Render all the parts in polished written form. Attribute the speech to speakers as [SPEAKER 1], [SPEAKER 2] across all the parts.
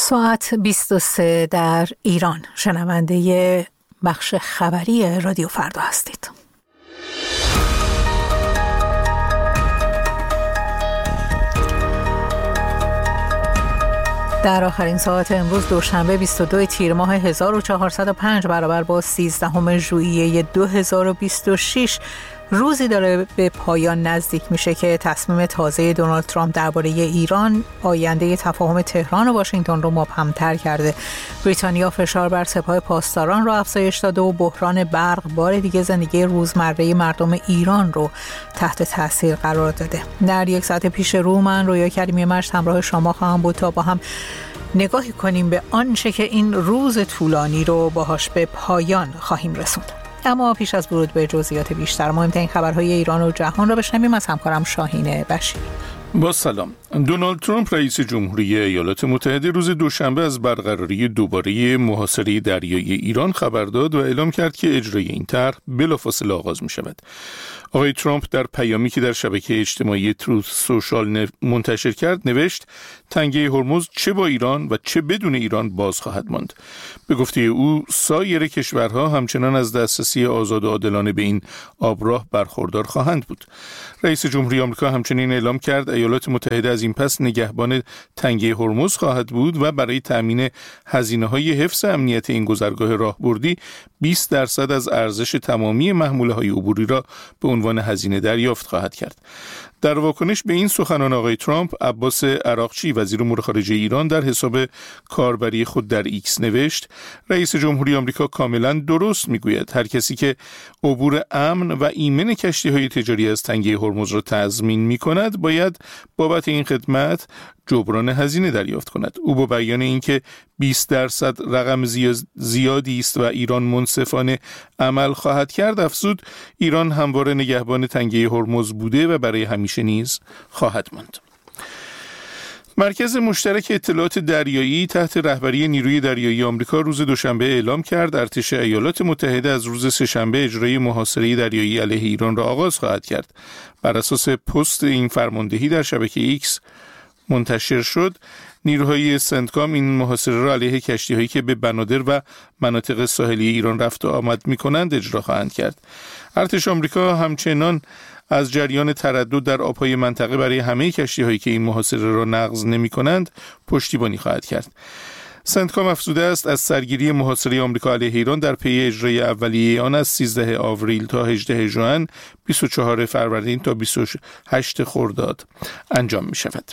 [SPEAKER 1] ساعت 23 در ایران. شنونده بخش خبری رادیو فردا هستید. در آخرین ساعت امروز دوشنبه 22 تیر ماه 1405 برابر با 13 ژوئیه 2026 روزی داره به پایان نزدیک میشه که تصمیم تازه دونالد ترامپ درباره ایران آینده تفاهم تهران و واشنگتن رو مبهم‌تر کرده. بریتانیا فشار بر سپاه پاسداران رو افزایش داده و بحران برق بار دیگه زندگی روزمره مردم ایران رو تحت تاثیر قرار داده. در یک ساعت پیش رو من رویا کریمی مشت همراه شما خواهم بود تا با هم نگاهی کنیم به آنچه که این روز طولانی رو باهاش به پایان خواهیم رسوند. اما پیش از ورود به جزئیات بیشتر مهمترین خبرهای ایران و جهان را بشنویم از همکارم شاهین بشیر.
[SPEAKER 2] با سلام. دونالد ترامپ رئیس جمهوری ایالات متحده روز دوشنبه از برقراری دوباره محاصره دریایی ایران خبر داد و اعلام کرد که اجرای این طرح بلافاصله آغاز می شود. آقای ترامپ در پیامی که در شبکه اجتماعی تروث سوشال منتشر کرد نوشت تنگه هرمز چه با ایران و چه بدون ایران باز خواهد ماند. به گفته او سایر کشورها همچنان از دسترسی آزاد و عادلانه به این آبراه برخوردار خواهند بود. رئیس جمهوری آمریکا همچنین اعلام کرد ایالات متحده از این پس نگهبان تنگه هرمز خواهد بود و برای تامین هزینه‌های حفظ امنیت این گذرگاه راهبردی 20% از ارزش تمامی محموله‌های عبوری را به عنوان هزینه دریافت خواهد کرد. در واکنش به این سخنان آقای ترامپ، عباس عراقچی وزیر امور خارجه ایران در حساب کاربری خود در ایکس نوشت رئیس جمهوری آمریکا کاملا درست میگوید هر کسی که عبور امن و ایمن کشتی‌های تجاری از تنگه هرمز را تضمین می‌کند باید بابت این خدمت جبران هزینه دریافت کند. او با بیان اینکه 20% رقم زیادی است و ایران منصفانه عمل خواهد کرد افزود ایران همواره نگهبان تنگه هرمز بوده و برای همیشه نیز خواهد ماند. مرکز مشترک اطلاعات دریایی تحت رهبری نیروی دریایی آمریکا روز دوشنبه اعلام کرد ارتش ایالات متحده از روز سه‌شنبه اجرای محاصره دریایی علیه ایران را آغاز خواهد کرد. بر اساس پست این فرماندهی در شبکه ایکس منتشر شد نیروهای سنتکام این محاصره را علیه کشتی‌هایی که به بنادر و مناطق ساحلی ایران رفت و آمد می‌کنند اجرا خواهند کرد. ارتش آمریکا همچنان از جریان تردد در آب‌های منطقه برای همه کشتی‌هایی که این محاصره را نقض نمی‌کنند پشتیبانی خواهد کرد. سنتکام افزوده است از سرگیری محاصره آمریکا علیه ایران در پی اجرای اولیه آن از 13 آوریل تا 18 ژوئن 24 فروردین تا 28 خرداد انجام می‌شود.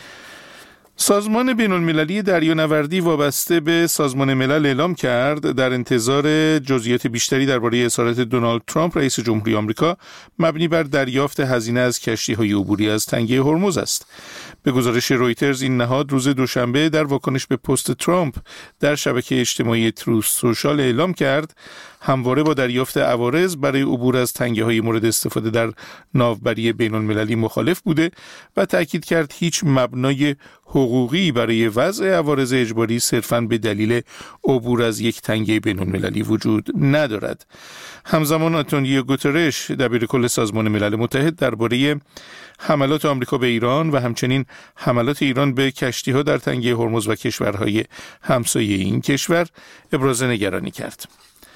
[SPEAKER 2] سازمان بین‌المللی دریانوردی وابسته به سازمان ملل اعلام کرد در انتظار جزئیات بیشتری درباره اظهارات دونالد ترامپ رئیس جمهوری آمریکا مبنی بر دریافت هزینه از کشتی‌های عبوری از تنگه هرمز است. به گزارش رویترز این نهاد روز دوشنبه در واکنش به پست ترامپ در شبکه اجتماعی تروث سوشال اعلام کرد همواره با دریافت عوارض برای عبور از تنگه‌های مورد استفاده در ناوبری بین‌المللی مخالف بوده و تأکید کرد هیچ مبنای حقوقی برای وضع عوارض اجباری صرفاً به دلیل عبور از یک تنگه بین‌المللی وجود ندارد. همزمان آنتونیو گوترش دبیرکل سازمان ملل متحد درباره حملات آمریکا به ایران و همچنین حملات ایران به کشتی‌ها در تنگه هرمز و کشورهای همسایه این کشور ابراز نگرانی کرد.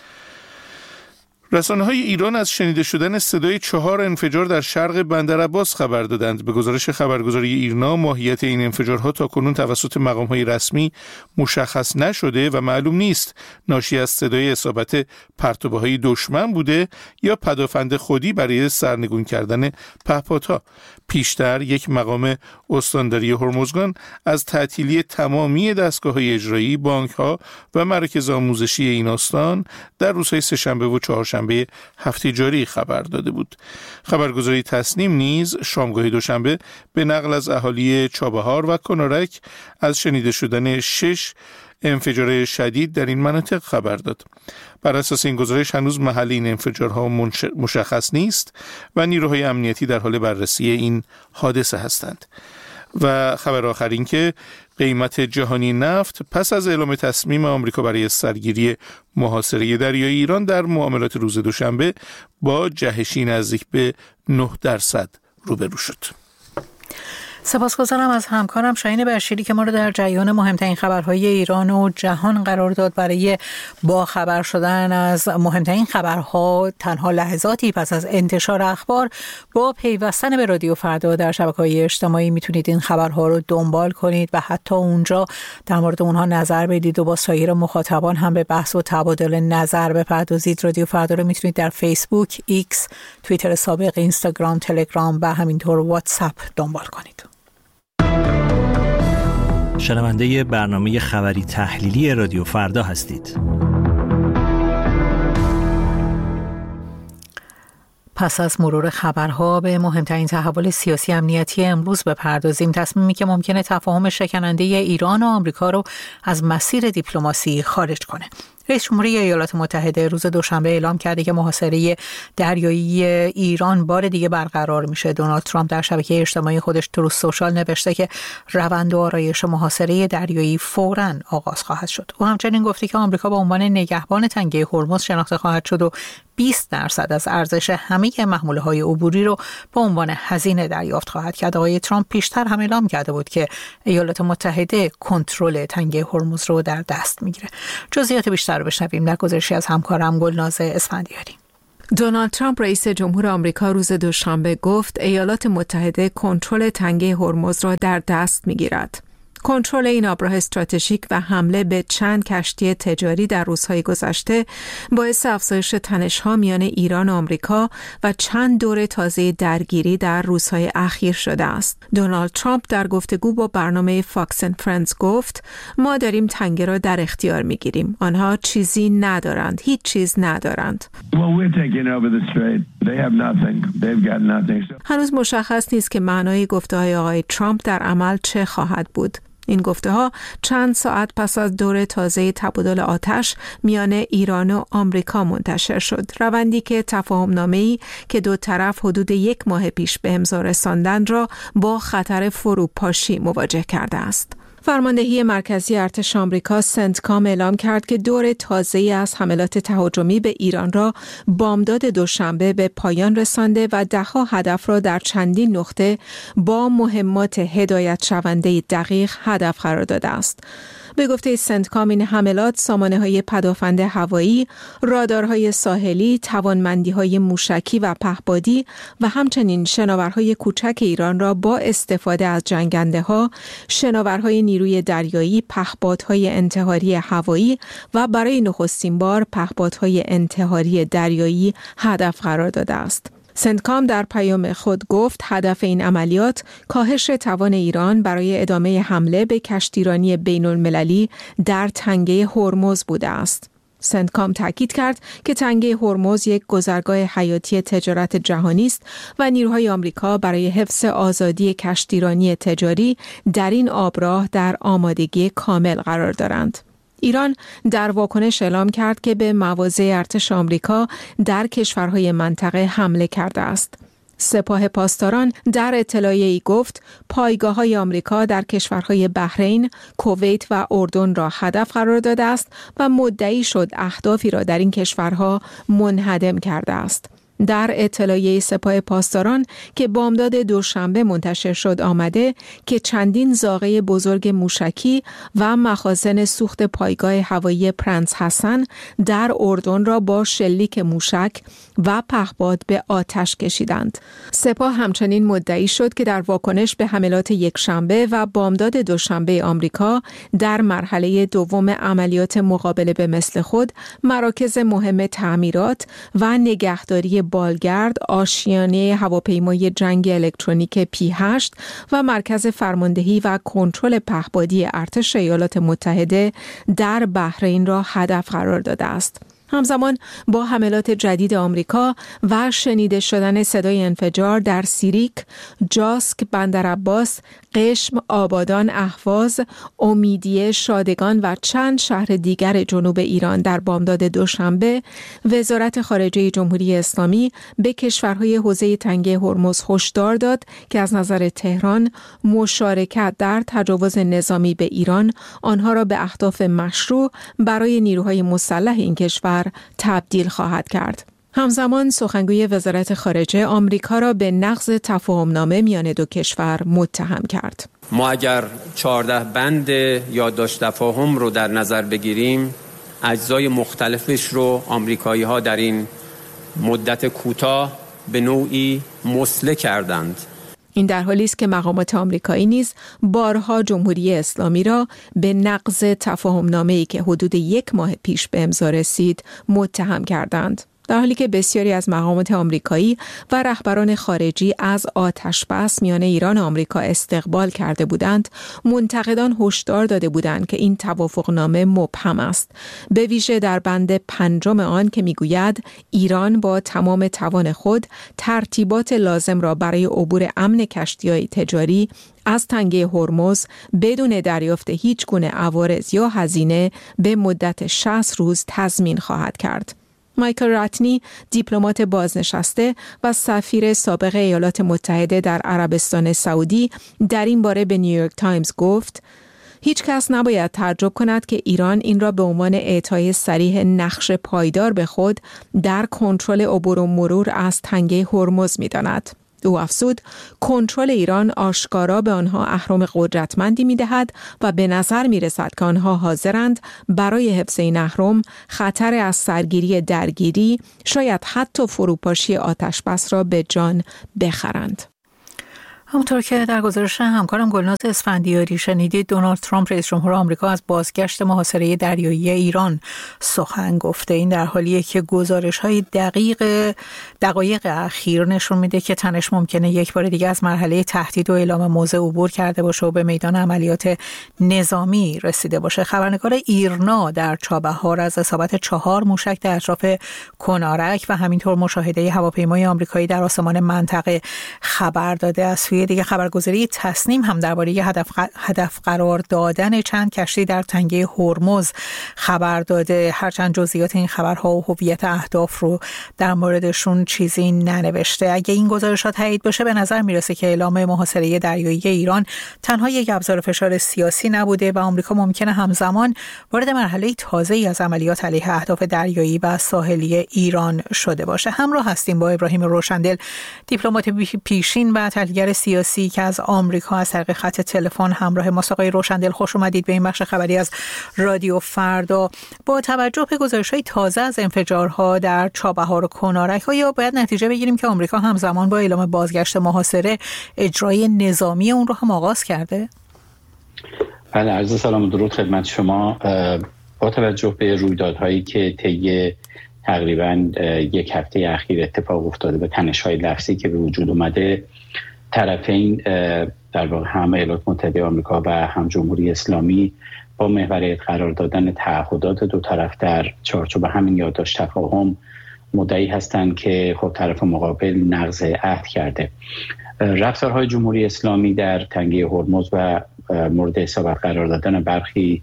[SPEAKER 2] رسانه‌های ایران از شنیده شدن صدای 4 انفجار در شرق بندر عباس خبر دادند. به گزارش خبرگزاری ایرنا ماهیت این انفجارها تاکنون توسط مقام‌های رسمی مشخص نشده و معلوم نیست ناشی از صدای اصابت پرتوبه‌های دشمن بوده یا پدافند خودی برای سرنگون کردن پهپادها. پیشتر یک مقام استانداری هرمزگان از تعطیلی تمامی دستگاه‌های اجرایی، بانک‌ها و مراکز آموزشی این استان در روزهای سه‌شنبه و چهارشنبه هفته جاری خبر داده بود. خبرگزاری تصنیم نیز شامگاه دوشنبه به نقل از اهالی چابهار و کنارک از شنیده شدن 6 انفجار شدید در این مناطق خبر داد. بر اساس این گزارش هنوز محل این انفجارها مشخص نیست و نیروهای امنیتی در حال بررسی این حادثه هستند. و خبر آخر این که قیمت جهانی نفت پس از اعلام تصمیم آمریکا برای سرگیری محاصره دریایی ایران در معاملات روز دوشنبه با جهشی نزدیک به 9% روبرو شد.
[SPEAKER 1] سپاسگزارم از همکارم شاهین برشیری که ما رو در جریان مهمترین خبرهای ایران و جهان قرار داد. برای با خبر شدن از مهمترین خبرها تنها لحظاتی پس از انتشار اخبار با پیوستن به رادیو فردا در شبکه‌های اجتماعی میتونید این خبرها رو دنبال کنید و حتی اونجا در مورد اونها نظر بدید و با سایر مخاطبان هم به بحث و تبادل نظر بپردازید. رادیو فردا رو میتونید در فیسبوک، ایکس، توییتر سابق، اینستاگرام، تلگرام و همینطور واتساپ دنبال کنید.
[SPEAKER 3] شنونده برنامه خبری تحلیلی رادیو فردا هستید.
[SPEAKER 1] پس از مرور خبرها به مهمترین تحول سیاسی امنیتی امروز بپردازیم. تصمیمی که ممکنه تفاهم شکننده ایران و آمریکا رو از مسیر دیپلماسی خارج کنه. رئیس جمهوری ایالات متحده روز دوشنبه اعلام کرده که محاصره دریایی ایران بار دیگه برقرار میشه. دونالد ترامپ در شبکه اجتماعی خودش تروث سوشال نوشته که روند و آرایش محاصره دریایی فوراً آغاز خواهد شد. او همچنین گفته که آمریکا به عنوان نگهبان تنگه هرمز شناخته خواهد شد و 20% از ارزش همه محموله‌های عبوری رو به عنوان هزینه دریافت خواهد کرد. آقای ترامپ پیشتر هم اعلام کرده بود که ایالات متحده کنترل تنگه هرمز رو در دست میگیره. جزئیات بیشتر رو بشنویم در گزارشی از همکارم گلناز اسفندیاری.
[SPEAKER 4] دونالد ترامپ رئیس جمهور آمریکا روز دوشنبه گفت ایالات متحده کنترل تنگه هرمز را در دست میگیرد. کنترل این آبراه استراتژیک و حمله به چند کشتی تجاری در روزهای گذشته باعث افزایش تنش‌ها میان ایران و آمریکا و چند دور تازه درگیری در روزهای اخیر شده است. دونالد ترامپ در گفتگو با برنامه فاکس اند فرندز گفت ما داریم تنگه را در اختیار میگیریم. آنها چیزی ندارند، هیچ چیز ندارند. هنوز مشخص نیست که معنای گفته‌های آقای ترامپ در عمل چه خواهد بود. این گفته‌ها چند ساعت پس از دور تازه تبادل آتش میان ایران و آمریکا منتشر شد. روندی که تفاهم‌نامه‌ای که دو طرف حدود 1 ماه پیش به امضا رساندند را با خطر فروپاشی مواجه کرده است. فرماندهی مرکزی ارتش آمریکا سنتکام اعلام کرد که دور تازه‌ای از حملات تهاجمی به ایران را بامداد دوشنبه به پایان رسانده و ده‌ها هدف را در چندین نقطه با مهمات هدایت شونده دقیق هدف قرار داده است. به گفته سنتکام این حملات سامانه‌های پدافند هوایی، رادارهای ساحلی، توانمندی‌های موشکی و پهپادی و همچنین شناورهای کوچک ایران را با استفاده از جنگنده‌ها، شناورهای نیروی دریایی، پهپادهای انتحاری هوایی و برای نخستین بار پهپادهای انتحاری دریایی هدف قرار داده است. سنتکام در پیام خود گفت هدف این عملیات کاهش توان ایران برای ادامه حمله به کشتیرانی بین المللی در تنگه هرمز بوده است. سنتکام تاکید کرد که تنگه هرمز یک گذرگاه حیاتی تجارت جهانی است و نیروهای آمریکا برای حفظ آزادی کشتیرانی تجاری در این آبراه در آمادگی کامل قرار دارند. ایران در واکنش اعلام کرد که به مواضع ارتش آمریکا در کشورهای منطقه حمله کرده است. سپاه پاسداران در اطلاعیه‌ای گفت پایگاه‌های آمریکا در کشورهای بحرین، کویت و اردن را هدف قرار داده است و مدعی شد اهدافی را در این کشورها منهدم کرده است. در اطلاعیه سپاه پاسداران که بامداد دوشنبه منتشر شد آمده که چندین زاغه بزرگ موشکی و مخازن سوخت پایگاه هوایی پرنس حسن در اردن را با شلیک موشک و پهپاد به آتش کشیدند. سپاه همچنین مدعی شد که در واکنش به حملات یکشنبه و بامداد دوشنبه آمریکا در مرحله دوم عملیات مقابله به مثل خود مراکز مهم تعمیرات و نگهداری بالگرد، آشیانه هواپیمای جنگ الکترونیک P8 و مرکز فرماندهی و کنترل پهپادی ارتش ایالات متحده در بحرین را هدف قرار داده است. همزمان با حملات جدید آمریکا و شنیده شدن صدای انفجار در سیریک، جاسک، بندرعباس، قشم، آبادان، اهواز، امیدیه، شادگان و چند شهر دیگر جنوب ایران در بامداد دوشنبه، وزارت خارجه جمهوری اسلامی به کشورهای حوزه تنگه هرمز هشدار داد که از نظر تهران مشارکت در تجاوز نظامی به ایران آنها را به اهداف مشروع برای نیروهای مسلح این کشور تبدیل خواهد کرد. همزمان سخنگوی وزارت خارجه آمریکا را به نقض تفاهمنامه میان دو کشور متهم کرد.
[SPEAKER 5] ما اگر 14 بند یادداشت تفاهم رو در نظر بگیریم، اجزای مختلفش رو آمریکایی‌ها در این مدت کوتاه به نوعی مسله کردند.
[SPEAKER 4] این در حالی است که مقامات آمریکایی نیز بارها جمهوری اسلامی را به نقض تفاهمنامه‌ای که حدود 1 ماه پیش به امضا رسید متهم کردند. در حالی که بسیاری از مقامات آمریکایی و رهبران خارجی از آتش‌بس میان ایران و آمریکا استقبال کرده بودند، منتقدان هشدار داده بودند که این توافقنامه مبهم است، به ویژه در بند 5 آن که میگوید ایران با تمام توان خود ترتیبات لازم را برای عبور امن کشتی‌های تجاری از تنگه هرمز بدون دریافت هیچ گونه عوارض یا هزینه به مدت 60 روز تضمین خواهد کرد. مایکل راتنی، دیپلمات بازنشسته و سفیر سابق ایالات متحده در عربستان سعودی، در این باره به نیویورک تایمز گفت: هیچ کس نباید تعجب کند که ایران این را به عنوان اعطای صریح نقش پایدار به خود در کنترل عبور و مرور از تنگه هرمز می‌داند. او افزود کنترل ایران آشکارا به آنها اهرم قدرتمندی می‌دهد و به نظر می‌رسد که آنها حاضرند برای حفظ این اهرم خطر از سرگیری درگیری، شاید حتی فروپاشی آتش‌بس را به جان بخرند.
[SPEAKER 1] همونطور که در گزارش همکارم گلناز اسفندیاری شنیدید، دونالد ترامپ رئیس جمهور آمریکا از بازگشت محاصره دریایی ایران سخن گفته. این در حالیه که گزارش‌های دقایق اخیر نشون میده که تنش ممکنه یک بار دیگه از مرحله تهدید و اعلام موضع عبور کرده باشه و به میدان عملیات نظامی رسیده باشه. خبرنگار ایرنا در چابهار از اصابت 4 موشک در اطراف کنارک و همینطور مشاهده هواپیمای آمریکایی در آسمان منطقه خبر داده. از دیگه خبرگزاری تسنیم هم درباره هدف قرار دادن چند کشتی در تنگه هرمز خبر داده، هرچند جزئیات این خبرها و هویت اهداف رو در موردشون چیزی ننوشته. اگه این گزارشات تایید بشه، به نظر میرسه که اعلام محاصره دریایی ایران تنها یک ابزار فشار سیاسی نبوده و آمریکا ممکنه همزمان وارد مرحله تازه‌ای از عملیات علیه اهداف دریایی و ساحلی ایران شده باشه. همراه هستیم با ابراهیم روشندل، دیپلمات پیشین و تحلیلگر سیاسی که از آمریکا از طریق خط تلفن همراه ماست. آقای روشندل، خوش اومدید به این بخش خبری از رادیو فردا. با توجه به گزارش‌های تازه از انفجارها در چابهار و کنارک، آیا باید نتیجه بگیریم که آمریکا همزمان با اعلام بازگشت محاصره اجرای نظامی اون رو هم آغاز کرده؟
[SPEAKER 6] بله، عرض سلام و درود خدمت شما. با توجه به رویدادهایی که طی تقریباً یک هفته اخیر اتفاق افتاده، به تنش‌های لفظی که به وجود اومده، طرفین در واقع هم ایالات متحده آمریکا و هم جمهوری اسلامی با محوریت قرار دادن تعهدات دو طرف در چارچوب همین یادداشت تفاهم مدعی هستند که خب طرف مقابل نقض عهد کرده. رفتارهای جمهوری اسلامی در تنگه هرمز و مورد اصابت قرار دادن برخی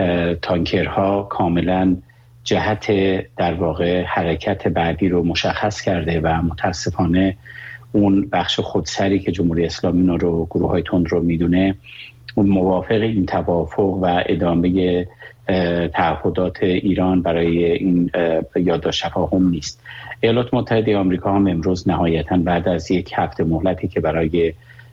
[SPEAKER 6] تانکرها کاملا جهت در واقع حرکت بعدی رو مشخص کرده و متاسفانه اون بخش خودسری که جمهوری اسلامی رو گروه‌های تند رو میدونه، اون موافق این توافق و ادامه تعهدات ایران برای این یادداشت تفاهم نیست. ایالات متحده آمریکا هم امروز نهایتاً بعد از یک هفته مهلتی که برای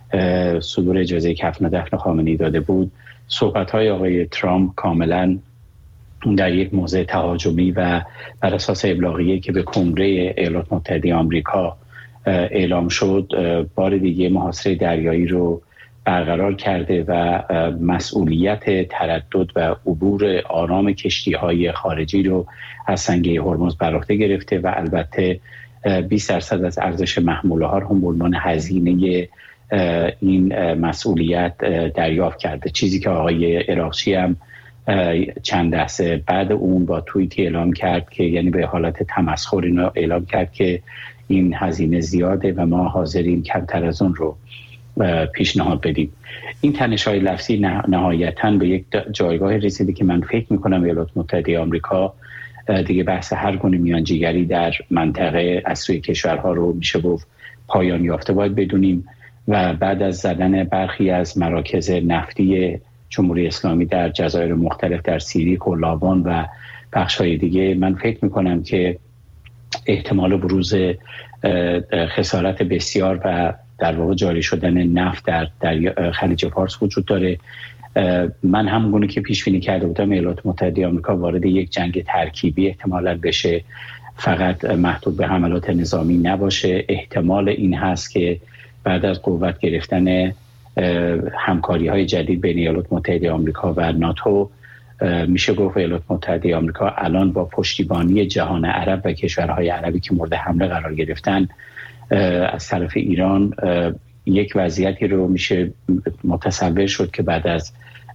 [SPEAKER 6] صدور اجازه کفن و دفن خامنه‌ای داده بود، صحبت‌های آقای ترامپ کاملاً در یک موضع تهاجمی و بر اساس ابلاغیه‌ای که به کنگره ایالات متحده آمریکا اعلام شد، بار دیگه محاصره دریایی رو برقرار کرده و مسئولیت تردد و عبور آرام کشتی‌های خارجی رو از تنگه هرمز بر عهده گرفته و البته 20% از ارزش محموله‌ها رو هم به عنوان هزینه این مسئولیت دریافت کرده. چیزی که آقای عراقچی هم چند لحظه بعد اون با توییتی اعلام کرد که یعنی به حالت تمسخر اینو اعلام کرد که این هزینه زیاده و ما حاضریم کمتر از اون رو پیشنهاد بدیم. این تنش‌های لفظی نهایتاً به یک جایگاه رسیده که من فکر می‌کنم ایالات متحده آمریکا دیگه بحث هر گونه میانجیگری در منطقه از سوی کشورها رو میشه گفت پایان یافته باید بدونیم و بعد از زدن برخی از مراکز نفتی جمهوری اسلامی در جزایر مختلف در سیری، کلابان و بخش‌های دیگه، من فکر می‌کنم که احتمال بروز خسارت بسیار و در واقع جاری شدن نفت در خلیج فارس وجود داره. من همونگونه که پیش بینی کرده بودم ایالات متحده آمریکا وارد یک جنگ ترکیبی احتمالاً بشه، فقط محدود به حملات نظامی نباشه. احتمال این هست که بعد از قوت گرفتن همکاری‌های جدید بین ایالات متحده آمریکا و ناتو، میشه گفت ایالات متحده آمریکا الان با پشتیبانی جهان عرب و کشورهای عربی که مورد حمله قرار گرفتن از طرف ایران، یک وضعیتی رو میشه متصور شد که بعد از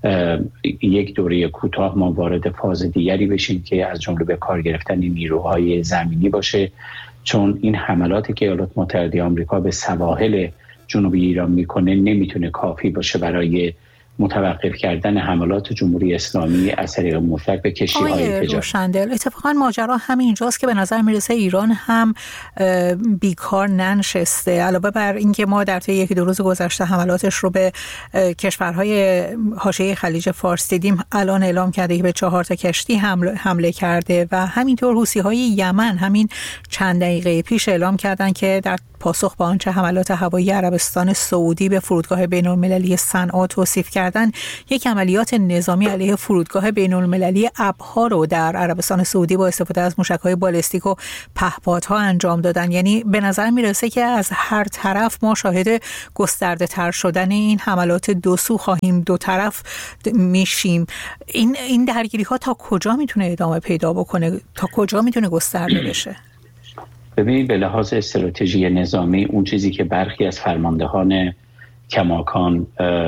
[SPEAKER 6] یک دوره کوتاه ما وارد فاز دیگری بشیم که از جمله به کار گرفتن نیروهای زمینی باشه، چون این حملاتی که ایالات متحده آمریکا به سواحل جنوبی ایران میکنه نمیتونه کافی باشه برای متوقف کردن حملات جمهوری اسلامی از طریق مطلق به کشتی‌های تجاری.
[SPEAKER 1] روشندل، اتفاقا ماجرا همین اینجاست که به نظر میرسه ایران هم بیکار ننشسته، علاوه بر اینکه ما در طی یکی دو روز گذشته حملاتش رو به کشورهای حاشیه خلیج فارس دیدیم. الان اعلام کرده که به 4 کشتی حمله کرده و همینطور حوثی‌های یمن همین چند دقیقه پیش اعلام کردن که در پاسخ به آنچه حملات هوایی عربستان سعودی به فرودگاه بین‌المللی صنعا توصیف کردن، یک عملیات نظامی علیه فرودگاه بین‌المللی ابها رو در عربستان سعودی با استفاده از موشک‌های بالستیک و پهپادها انجام دادن. یعنی به نظر میرسه که از هر طرف ما شاهد گسترده تر شدن این حملات دو سو خواهیم، دو طرف میشیم. این درگیری ها تا کجا میتونه ادامه پیدا بکنه؟ تا کجا میتونه گسترده بشه؟
[SPEAKER 6] ببینید، به لحاظ استراتژی نظامی اون چیزی که برخی از فرماندهان کماکان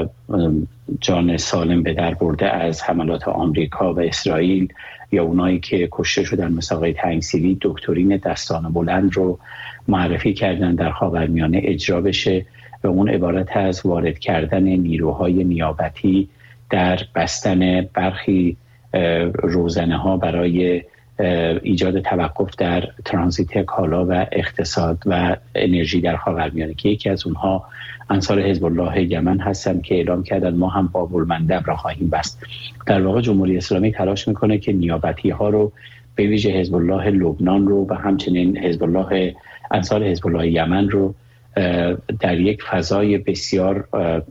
[SPEAKER 6] جان سالم به در برده از حملات آمریکا و اسرائیل یا اونایی که کشته شدن مثل آقای تنگسیری، دکترین دستان بلند رو معرفی کردن در خاورمیانه اجرا بشه و اون عبارت از وارد کردن نیروهای نیابتی در بستن برخی روزنه ها برای ایجاد توقف در ترانزیت کالا و اقتصاد و انرژی در خاورمیانه، که یکی از اونها انصار حزب الله یمن هستن که اعلام کردن ما هم باب المندب را خواهیم بست. در واقع جمهوری اسلامی تلاش میکنه که نیابتی ها رو، به ویژه حزب الله لبنان رو و همچنین انصار حزب الله یمن رو در یک فضای بسیار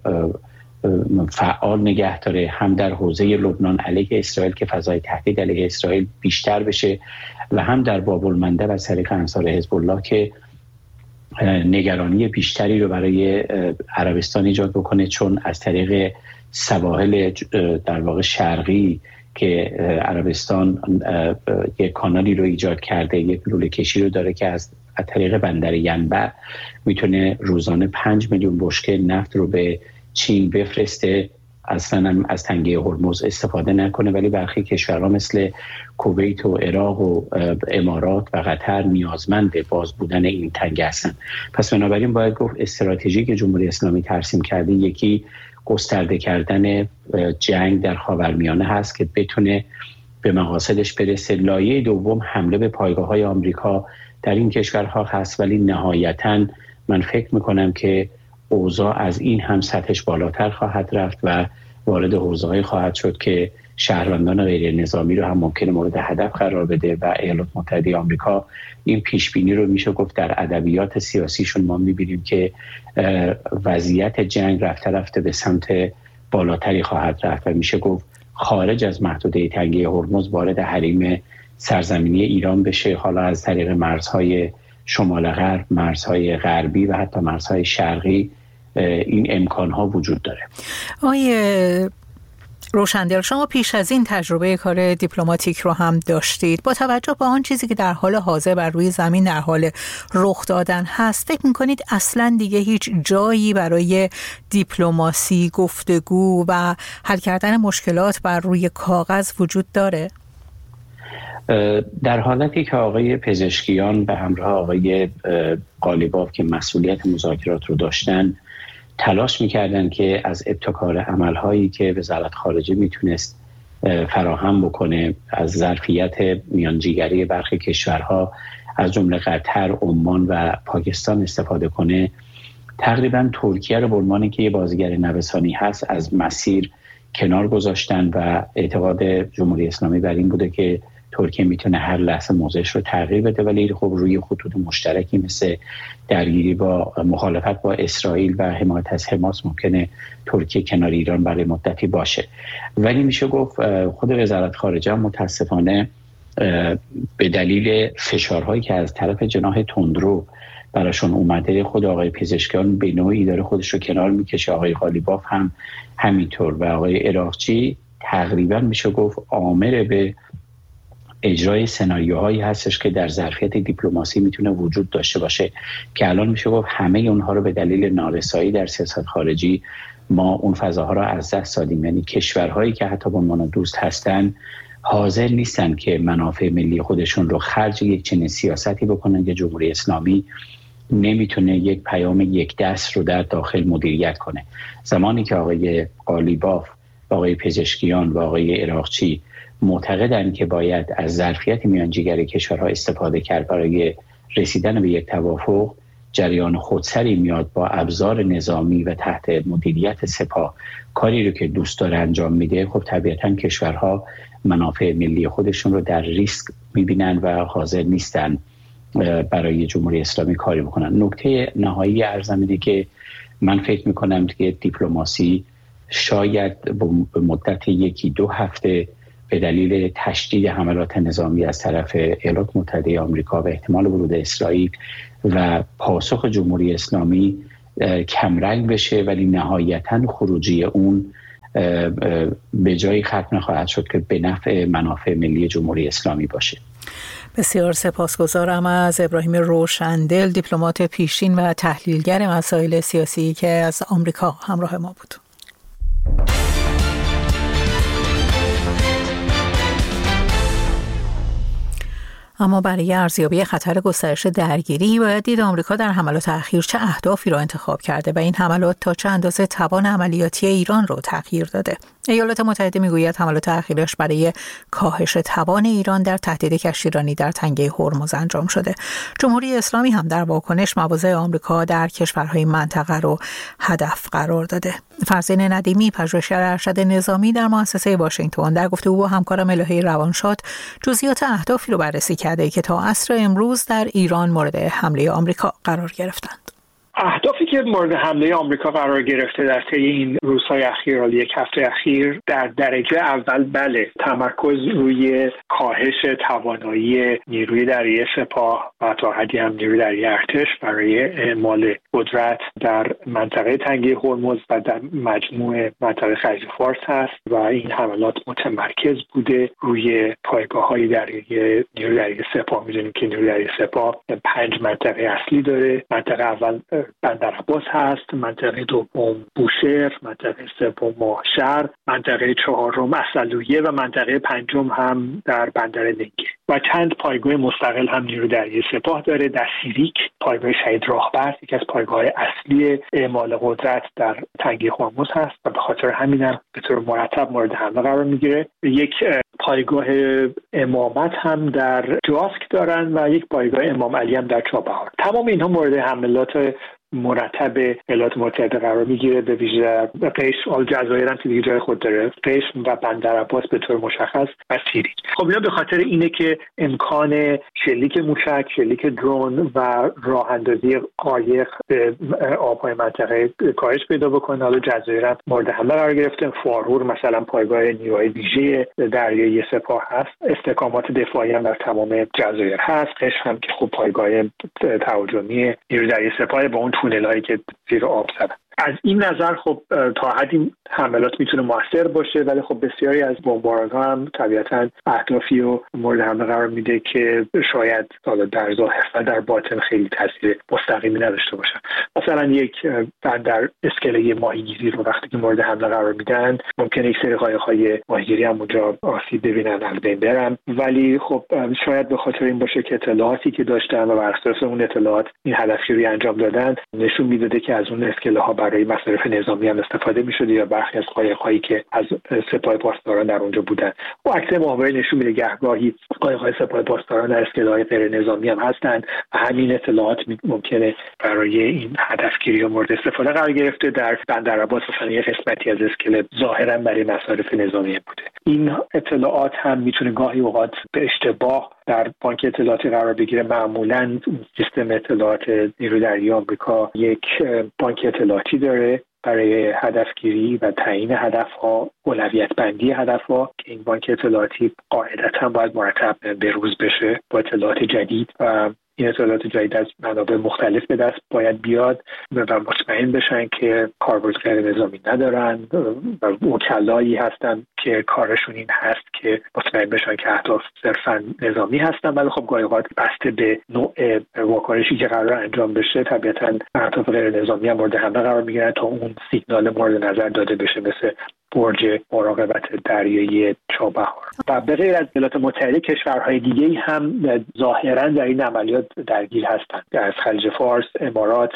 [SPEAKER 6] فعال نگه داره، هم در حوزه لبنان علیه اسرائیل که فضای تهدید علیه اسرائیل بیشتر بشه و هم در باب المندب از طریق انصار حزب الله که نگرانی بیشتری رو برای عربستان ایجاد بکنه، چون از طریق سواحل در واقع شرقی که عربستان یک کانالی رو ایجاد کرده، یک لوله کشی رو داره که از طریق بندر ینبع میتونه روزانه 5 میلیون بشکه نفت رو به چین بفرسته، اصلا هم از تنگه هرمز استفاده نکنه، ولی برخی کشورها مثل کویت و عراق و امارات و قطر نیازمند باز بودن این تنگه هستن. پس بنابراین باید گفت استراتژی که جمهوری اسلامی ترسیم کرده، یکی گسترده کردن جنگ در خاورمیانه هست که بتونه به مقاصدش برسه. لایه دوم حمله به پایگاه‌های آمریکا در این کشورها هست، ولی نهایتاً من فکر میکنم که اوضاع از این هم سطحش بالاتر خواهد رفت و وارد حوزه‌ای خواهد شد که شهروندان غیر نظامی رو هم ممکنه مورد هدف قرار بده و ایالات متحده آمریکا این پیشبینی رو میشه گفت در ادبیات سیاسیشون ما میبینیم که وضعیت جنگ رفته به سمت بالاتری خواهد رفت و میشه گفت خارج از محدوده تنگه هرمز وارد حریم سرزمینی ایران بشه، حالا از طریق مرزهای شمال غرب، مرزهای غربی و حتی مرزهای شرقی این امکانها وجود داره.
[SPEAKER 1] آقای روشندل، شما پیش از این تجربه کار دیپلماتیک رو هم داشتید. با توجه به آن چیزی که در حال حاضر بر روی زمین در حال رخ دادن هست، فکر می‌کنید اصلاً دیگه هیچ جایی برای دیپلماسی، گفتگو و حل کردن مشکلات بر روی کاغذ وجود داره؟
[SPEAKER 6] در حالتی که آقای پزشکیان به همراه آقای قالیباف که مسئولیت مذاکرات رو داشتن تلاش میکردن که از ابتکار عملهایی که وزارت خارجه میتونست فراهم بکنه، از ظرفیت میانجیگری برخی کشورها از جمله قطر، عمان و پاکستان استفاده کنه، تقریبا ترکیه رو به عنوانی که یه بازیگر نوسانی هست از مسیر کنار گذاشتن و اعتقاد جمهوری اسلامی بر این بوده که ترکیه میتونه هر لحظه موضعش رو تغییر بده، ولی خب روی خطوط مشترکی مثل درگیری با مخالفت با اسرائیل و حمایت از حماس ممکنه ترکیه کنار ایران برای مدتی باشه. ولی میشه گفت خود وزارت خارجه متاسفانه به دلیل فشارهایی که از طرف جناح تندرو براشون اومده، خود آقای پزشکیان به نوعی داره خودش رو کنار میکشه، آقای قالیباف هم همینطور و آقای عراقچی تقریبا میشه گفت آمر به اجرای سناریوهایی هستش که در ظرفیت دیپلماسی میتونه وجود داشته باشه که الان میشه گفت همه اونها رو به دلیل نارسایی در سیاست خارجی ما اون فضاها رو از دست دادیم. یعنی کشورهایی که حتی به عنوان دوست هستن حاضر نیستن که منافع ملی خودشون رو خرج یک چنین سیاستی بکنن که جمهوری اسلامی نمیتونه یک پیام یک دست رو در داخل مدیریت کنه. زمانی که آقای قالیباف و آقای پزشکیان و آقای عراقچی معتقدن که باید از ظرفیت میانجیگری کشورها استفاده کرد برای رسیدن به یک توافق، جریان خودسری میاد با ابزار نظامی و تحت مدیریت سپاه کاری رو که دوست داره انجام میده، خب طبیعتاً کشورها منافع ملی خودشون رو در ریسک میبینن و حاضر نیستن برای جمهوری اسلامی کاری بکنن. نکته نهایی ارزم اینه که من فکر میکنم که دیپلماسی شاید به مدت 1-2 هفته به دلیل تشدید حملات نظامی از طرف ایالات متحده آمریکا و احتمال ورود اسرائیل و پاسخ جمهوری اسلامی کمرنگ بشه، ولی نهایتاً خروجی اون به جایی ختم خواهد شد که به نفع منافع ملی جمهوری اسلامی باشه.
[SPEAKER 1] بسیار سپاسگزارم از ابراهیم روشندل، دیپلمات پیشین و تحلیلگر مسائل سیاسی که از آمریکا همراه ما بود. اما برای ارزیابی خطر گسترش درگیری باید دید آمریکا در حملات اخیر چه اهدافی را انتخاب کرده و این حملات تا چه اندازه توان عملیاتی ایران را تغییر داده. ایالات متحده میگوید حملات اخیرش برای کاهش توان ایران در تهدید کشتیرانی در تنگه هرمز انجام شده. جمهوری اسلامی هم در واکنش مواضع آمریکا در کشورهای منطقه را هدف قرار داده. فرزین ندیمی، پژوهشگر ارشد نظامی در مؤسسه واشنگتن، در گفتگو با همکارم الهی روانشاد جزئیات اهدافی رو بررسی کرده که تا عصر امروز در ایران مورد حمله آمریکا قرار گرفتند.
[SPEAKER 7] اهدافی که مورد حمله آمریکا قرار گرفته در طی این روزهای اخیر، یک هفته اخیر، در درجه اول بله، تمرکز روی کاهش توانایی نیروی دریایی سپاه و تا حدی هم نیروی دریایی ارتش برای اعمال قدرت در منطقه تنگه هرمز و در مجموع منطقه خلیج فارس هست و این حملات متمرکز بوده روی پایگاه‌های دریایی نیروی دریایی سپاه. می‌دونیم که نیروی دریایی سپاه 5 منطقه اصلی داره. منطقه اول بندر عباس هست، منطقه دوم بوشهر، منطقه سوم ماهشهر، منطقه چهارم اصلویه و منطقه پنجم هم در بندر لنگه و چند پایگاه مستقل هم نیروی دریایی سپاه داره. در سیریک پایگاه شهید راهبر یکی از پایگاه اصلی اعمال قدرت در تنگه هرمز هست و به خاطر همین هم به طور مرتب مورد حمله قرار میگیره. یک پایگاه امامت هم در جاسک دارن و یک پایگاه امام علی هم در چابهار. تمام اینها مورد حملات مرتب ایالات متحده قرار میگیره، به ویژه قشم، الجزایر هم که دیگه جای خود داره، قشم و بندر عباس به طور مشخص و سیریک. خب اینا به خاطر اینه که امکان شلیک موشک، شلیک درون و راه اندازی قایق به آبهای منطقه کاهش پیدا بکنه. حالا جزایر هم مورد حمله قرار گرفته. فارور مثلا پایگاه نیروهای ویژه دریایی سپاه هست، استحکامات دفاعی هم در تمام جزایر هست. قشم هم که خب پایگاه تهاجمی نیروی دریایی سپاه با اون تونل‌هایی که زیر آب زدن. از این نظر خب تا حدی حملات میتونه موثر باشه، ولی خب بسیاری از بمباران‌ها هم طبیعتاً اهدافی رو مورد حمله قرار میده که شاید در ظاهر و در باطن خیلی تاثیر مستقیمی نداشته باشن. مثلا یک بندر اسکله ماهیگیری رو وقتی که مورد حمله قرار میدن ممکنه یک سری قایق‌های ماهیگیری هم اونجا آسیب ببینن، از بین برن، ولی خب شاید به خاطر این باشه که اطلاعاتی که داشتن و بر اساس اون اطلاعات این هدفگیری انجام دادن نشون میداده که از اون اسکله‌ها برای مصارف نظامی هم استفاده می‌شده یا برخی از قایق‌هایی که از سپاه پاسداران در اونجا بودن. و عکس ماهواره نشون میده گهگاهی قایق‌های سپاه پاسداران در اسکله‌های غیر نظامی هم هستند و همین اطلاعات ممکنه برای این هدفگیری مورد استفاده قرار گرفته. در بندر عباس مثلا یه قسمتی از اسکله ظاهراً برای مصارف نظامی بوده. این اطلاعات هم میتونه گاهی اوقات به اشتباه در بانک اطلاعاتی قرار بگیره. معمولاً سیستم اطلاعات نیروی دریایی آمریکا یک بانک اطلاعاتی داره برای هدفگیری و تعیین هدفها، اولویت بندی هدفها که این بانک اطلاعاتی قاعدتاً باید مرتب به روز بشه با اطلاعات جدید و این اطلاعات جدید از منابع مختلف به دست باید بیاد و مطمئن بشن که کاربرد غیر نظامی ندارن و وکلایی هستن که کارشون این هست که مطمئن بشن که اهداف صرفا نظامی هستن. ولی خب گاهی اوقات بسته به نوع واکنشی که قرار انجام بشه طبیعتاً اهداف غیر نظامی هم مورد حمله قرار میگیرن تا اون سیگنال مورد نظر داده بشه، مثل برج مراقبت دریایی چابهار. و به غیر از ایالات متحده کشورهای دیگه هم ظاهراً در این عملیات درگیر هستند. از خلیج فارس، امارات،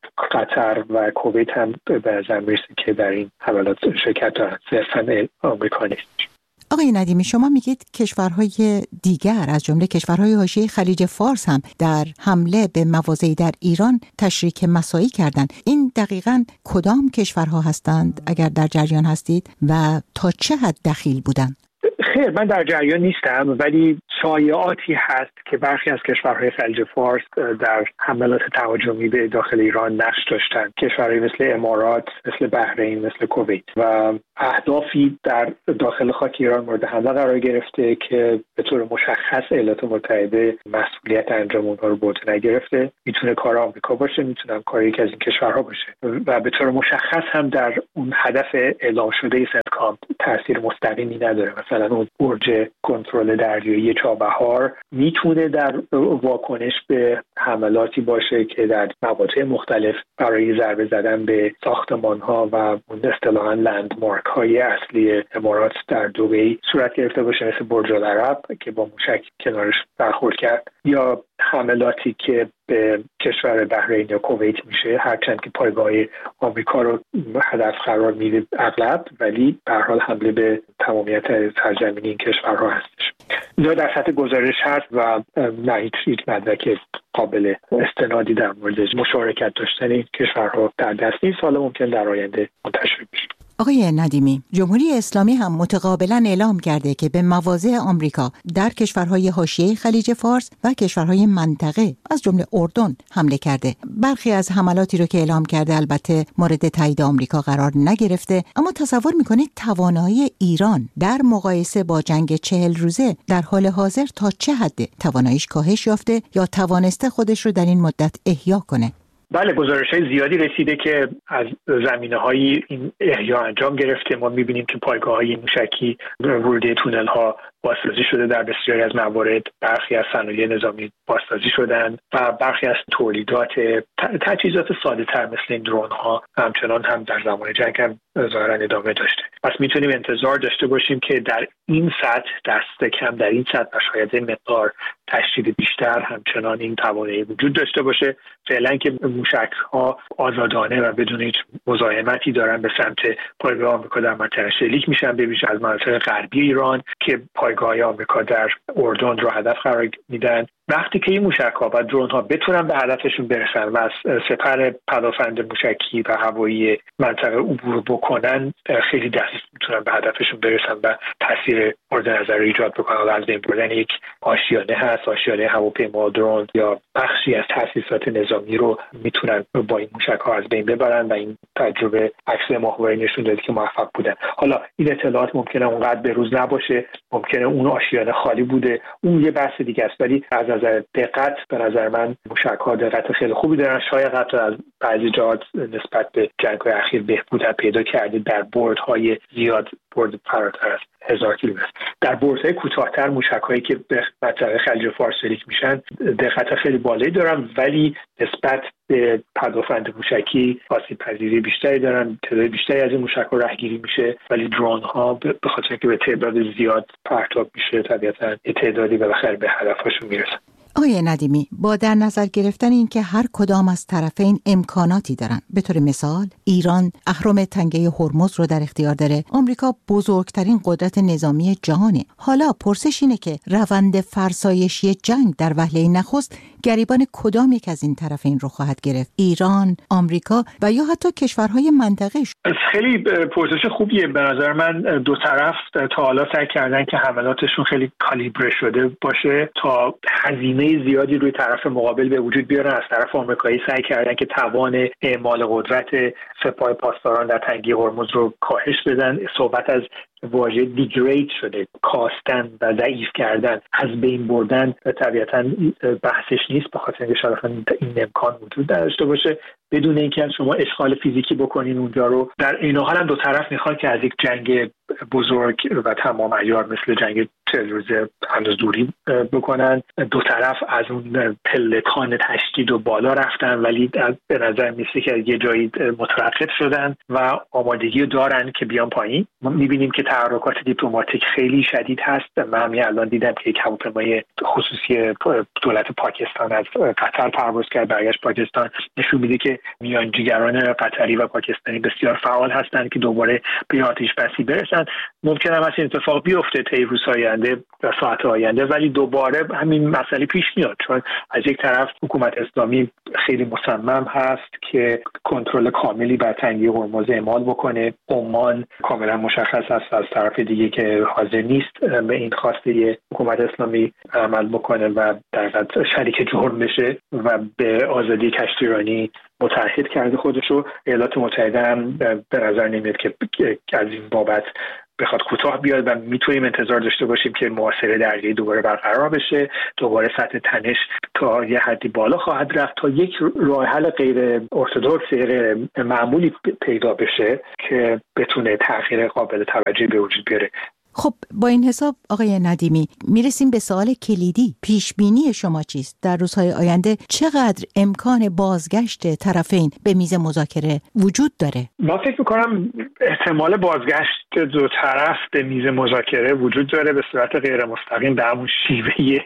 [SPEAKER 7] قطر و کویت هم به نظر میرسه که در این حملات شرکت دارن، صرفاً آمریکا نیست.
[SPEAKER 8] آقای ندیمی، شما میگید کشورهای دیگر از جمله کشورهای حاشیه خلیج فارس هم در حمله به مواضعی در ایران تشریک مساعی کردند. این دقیقاً کدام کشورها هستند اگر در جریان هستید و تا چه حد دخیل بودند؟
[SPEAKER 7] خیر، من در جریان نیستم، ولی شایعاتی هست که برخی از کشورهای خلیج فارس در حملات تهاجمی به داخل ایران نقش داشتند. کشورهای مثل امارات، مثل بحرین، مثل کویت و اهدافی در داخل خاک ایران مورد حمله قرار گرفته که به طور مشخص ایالات متحده مسئولیت انجام اونها رو به عهده نگرفته. میتونه کار آمریکا باشه، میتونه کار یکی از این کشورها باشه و به طور مشخص هم در اون هدف اعلام شده سنتکام تاثیر مستقیمی نداره. مثلا اون برج کنترل دریایی چابهار میتونه در واکنش به حملاتی باشه که در مواقع مختلف برای ضربه زدن به ساختمان‌ها و اصطلاحاً لندمارک های اصلی امارات در دبی صورت گرفته باشه، مثل برج العرب که با موشک کنارش برخورد کرد، یا حملاتی که به کشور بحرین یا کویت میشه، هرچند که پایگاه آمریکا رو هدف قرار میده اغلب، ولی به هر حال حمله به تمامیت سرزمین این کشورها هستش. اینا در سطح گزارش هست و نه هیچ مدرک قابل استنادی در مورد مشارکت داشتن این کشورها در دست نیست. حالا ممکن در آینده منتشر بشه.
[SPEAKER 8] آقای ندیمی، جمهوری اسلامی هم متقابلا اعلام کرده که به مواضع آمریکا در کشورهای حاشیه خلیج فارس و کشورهای منطقه از جمله اردن حمله کرده. برخی از حملاتی رو که اعلام کرده البته مورد تایید آمریکا قرار نگرفته، اما تصور میکنید توانایی ایران در مقایسه با جنگ 40 روزه در حال حاضر تا چه حد تواناییش کاهش یافته یا توانسته خودش رو در این مدت احیا کنه؟
[SPEAKER 7] بله، گزارش‌های زیادی رسیده که از زمینه‌های این احیا انجام گرفته. ما می‌بینیم که پایگاه‌های موشکی ورودی تونل‌ها بازسازی شده در بسیاری از موارد، برخی از صنایع نظامی بازسازی شدن و برخی از تولیدات تجهیزات ساده‌تر مثل این درون‌ها همچنان هم در زمان جنگ هم ظاهراً ادامه داشته. پس میتونیم انتظار داشته باشیم که در این سطح دست کم در این سطح و شاید مقدار تشدید بیشتر همچنان این توانایی وجود داشته باشه. فعلا که موشک‌ها آزادانه و بدون هیچ مزاحمتی دارن به سمت پایگاه آمریکا در منطقه شلیک میشن، به ویژه از مناطق غربی ایران که پایگاه آمریکا در اردن رو هدف قرار میدن. وقتی که این موشک‌ها و درون‌ها بتونن به هدفشون برسن و از سپر پدافند موشکی و هوایی منطقه عبور بکنن، خیلی دقیق میتونن به هدفشون برسن و تاثیر مورد نظر ایجاد بکنن. از بین بردن یک آشیانه هست، آشیانه هواپیما، درون یا بخشی از تاسیسات نظامی رو میتونن با این موشک‌ها از بین ببرن و این تجربه عکس ماهواره نشون داده که موفق بودن. حالا این اطلاعات ممکنه اونقدر به روز نباشه، ممکنه اون آشیانه خالی بوده، اون یه بحث دیگه است، ولی از نظر دقت به نظر من موشک‌ها دقت خیلی خوبی دارن. شاید حتی از بعضی جهات نسبت به جنگ‌های اخیر بهبود پیدا کرده در بردهای زیاد، برد فراتر از 1000 کیلومتر. در بردهای کوتاه‌تر موشک‌هایی که به منطقه خلیج فارس شلیک میشن دقت خیلی بالایی دارن، ولی نسبت به پدافند موشکی آسیب‌پذیری بیشتری دارن. تعداد بیشتری از این موشک‌ها رهگیری میشه، ولی درون‌ها به خاطر اینکه به تعداد زیاد پرتاب میشه طبیعتاً تعدادی بالاخره به هدفشون میرسن.
[SPEAKER 8] آقای ندیمی، با در نظر گرفتن این که هر کدام از طرفین امکاناتی دارن، به طور مثال ایران اهرم تنگه هرمز رو در اختیار داره، آمریکا بزرگترین قدرت نظامی جهانه. حالا پرسش اینه که روند فرسایشی جنگ در وهله نخست گریبان کدام یک از این طرفین رو خواهد گرفت؟ ایران، آمریکا و یا حتی کشورهای منطقه؟
[SPEAKER 7] خیلی پرسش خوبیه. به نظر من دو طرف تا حالا سعی کردن که حملاتشون خیلی کالیبره شده باشه تا هزینه زیادی روی طرف مقابل به وجود بیارن. از طرف آمریکایی سعی کردن که توان اعمال قدرت سپاه پاسداران در تنگه هرمز رو کاهش بدن. صحبت از واژه دیگرید شده، کاستن و ضعیف کردن، از بین بردن طبیعتاً بحثش نیست، به خاطر اینکه شاید این امکان وجود داشته باشه بدون اینکه شما اشغال فیزیکی بکنین اونجا رو. در این حال هم دو طرف میخواد که از یک جنگ بزرگ و تمام عیار مثل جنگ 40 روزه هنوز دوری بکنن. دو طرف از اون پلکان تشدید و بالا رفتن ولی به نظر میسه که یه جایی متوقف شدن و آمادگی دارن که بیان پایین. ما میبینیم که تحرکات دیپلماتیک خیلی شدید هست. من همین الان دیدم که یک هواپیمای خصوصی دولت پاکستان از قطر پرواز کرد برگشت پاکستان. نشون میده که میانجیگران قطری و پاکستانی بسیار فعال هستند که دوباره به آتش بسی برسن. ممکنه هم این اتفاق بیفته طی روزهای آینده و ساعت آینده، ولی دوباره همین مسئله پیش میاد، چون از یک طرف حکومت اسلامی خیلی مصمم هست که کنترل کاملی بر تنگه هرمز اعمال بکنه. عمان کاملا مشخص است از طرف دیگه که حاضر نیست به این خواسته حکومت اسلامی عمل بکنه و در واقع شریک جرم بشه و به آزادی کشتیرانی متعهد کرده خودشو. ایالات متحده هم به نظر نمیاد که از این بابت بخواد کوتاه بیاد و میتونیم انتظار داشته باشیم که محاصره دریایی دوباره برقرار بشه. دوباره سطح تنش تا یه حدی بالا خواهد رفت تا یک راه حل غیر ارتدوکس، غیر معمولی پیدا بشه که بتونه تغییر قابل توجهی به وجود بیاره.
[SPEAKER 8] خب با این حساب آقای ندیمی میرسیم به سوال کلیدی. پیش بینی شما چیست؟ در روزهای آینده چقدر امکان بازگشت طرفین به میز مذاکره وجود داره؟
[SPEAKER 7] من فکر میکنم احتمال بازگشت دو طرف به میز مذاکره وجود داره به صورت غیر مستقیم، به همون شیوه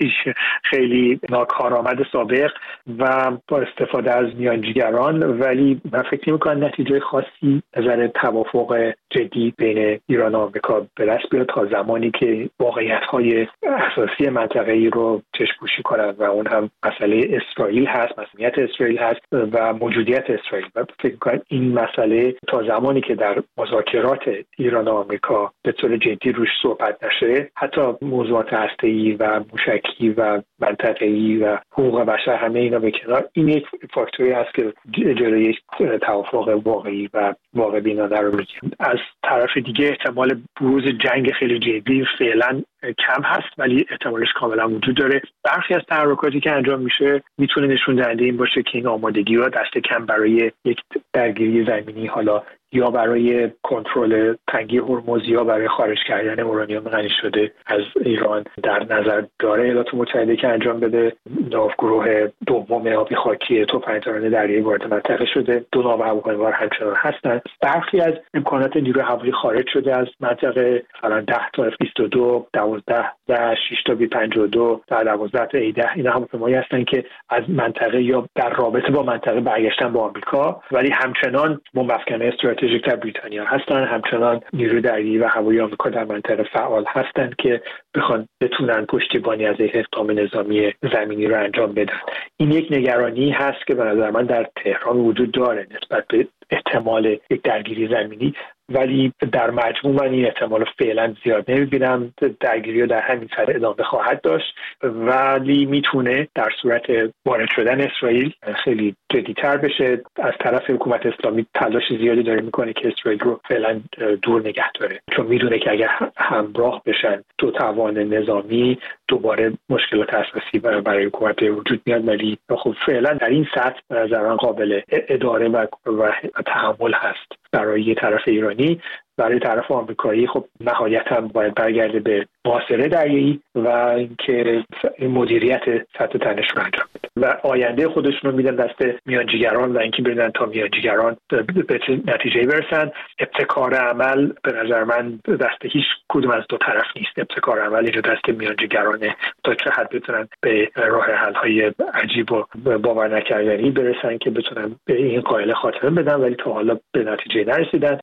[SPEAKER 7] خیلی ناکارآمد سابق و با استفاده از میانجیگران، ولی من فکر میکنم نتیجه خاصی نظر توافق جدی بین ایران و آمریکا به دست بیاد تا زمانی که واقعیت‌های اساسی منطقه‌ای رو چشم‌پوشی کنند و اون هم مسئله اسرائیل هست، مسئولیت اسرائیل هست و موجودیت اسرائیل. و فکر می‌کنم این مسئله تا زمانی که در مذاکرات ایران و آمریکا به طور جدی روش صحبت نشه، حتی موضوعات هسته‌ای و موشکی و منطقه‌ای و حقوق بشر همه اینا به کنار، این یک فاکتوری هست که جلوی توافق واقعی و واقع بینانه رو می‌گیره. از طرف دیگه احتمال بروز جنگ خیلی جدی فعلا کم هست ولی احتمالش کاملا وجود داره. برخی از تحرکاتی که انجام میشه میتونه نشون دهنده این باشه که این آمادگی رو دست کم برای یک درگیری زمینی، حالا یا برای کنترل تنگه هرمز یا برای خارج کردن اورانیوم غنی شده از ایران در نظر داره. ایالات متحده که انجام بده. ناوگروه دوم آبی خاکی توپنجران دریایی وارد منطقه شده. دو ناو هواپیمابر همچنان هستند. برخی از امکانات نیروی هوایی خارج شده از منطقه، مثلا 10 تا F-22، 12 و 6 تا B-52 و 12 تا A-10. اینا هواپیمایی هستند که از منطقه یا در رابطه با منطقه برگشتن با آمریکا، ولی همچنان بمب افکن‌های استراتژیک در بریتانیا هستن. همچنان نیروی دریایی و هوایی آمریکا در منطقه فعال هستند که بتونن پشتیبانی از یک اقدام نظامی زمینی رو انجام بدن. این یک نگرانی هست که به نظر من در تهران وجود داره نسبت به احتمال یک درگیری زمینی، ولی در مجموع من این احتمال فعلا زیاد نمیبینم. درگیری رو در همین سطح ادامه خواهد داشت ولی میتونه در صورت وارد شدن اسرائیل خیلی جدی‌تر بشه. از طرف حکومت اسلامی تلاش زیادی داره میکنه که اسرائیل رو فعلا دور نگه داره، چون میدونه که اگر همراه بشن دو توان نظامی دوباره مشکلات اساسی برای حکومت وجود میاد. ولی خب فعلا در این سطح به نظر من قابل اداره و تحمل هست برای طرف ایرانی برای طرف آمریکایی خب نهایتاً باید برگرده به محاصره دریایی و اینکه مدیریت سطح تنش رو انجام بده و آینده خودشون رو میدن دست میانجیگران و اینکه ببینن تا میانجیگران به نتیجه برسن. ابتکار عمل به نظر من دست هیچ کدوم از دو طرف نیست. ابتکار عمل اینجا دست میانجیگرانه تا چه حد بتونن به راه حل های عجیب و باور نکردنی برسن که بتونن به این قائله خاتمه بدن، ولی تا حالا به نتیجه نرسیدن.